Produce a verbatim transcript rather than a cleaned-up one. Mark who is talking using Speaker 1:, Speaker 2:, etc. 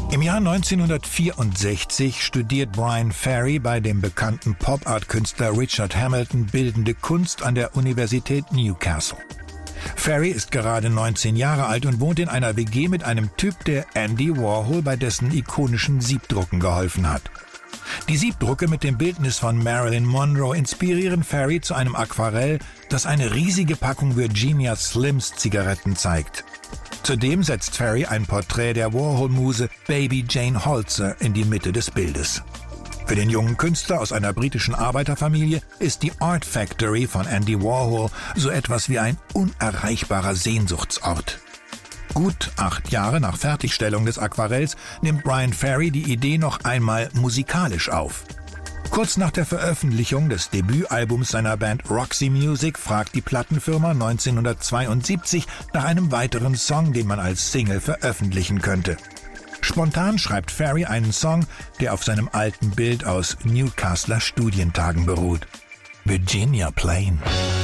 Speaker 1: Im Jahr neunzehnhundertvierundsechzig studiert Bryan Ferry bei dem bekannten Pop-Art-Künstler Richard Hamilton Bildende Kunst an der Universität Newcastle. Ferry ist gerade neunzehn Jahre alt und wohnt in einer W G mit einem Typ, der Andy Warhol bei dessen ikonischen Siebdrucken geholfen hat. Die Siebdrucke mit dem Bildnis von Marilyn Monroe inspirieren Ferry zu einem Aquarell, das eine riesige Packung Virginia Slims Zigaretten zeigt. Zudem setzt Ferry ein Porträt der Warhol-Muse Baby Jane Holzer in die Mitte des Bildes. Für den jungen Künstler aus einer britischen Arbeiterfamilie ist die Art Factory von Andy Warhol so etwas wie ein unerreichbarer Sehnsuchtsort. Gut acht Jahre nach Fertigstellung des Aquarells nimmt Bryan Ferry die Idee noch einmal musikalisch auf. Kurz nach der Veröffentlichung des Debütalbums seiner Band Roxy Music fragt die Plattenfirma neunzehnhundertzweiundsiebzig nach einem weiteren Song, den man als Single veröffentlichen könnte. Spontan schreibt Ferry einen Song, der auf seinem alten Bild aus Newcastler Studientagen beruht. Virginia Plain.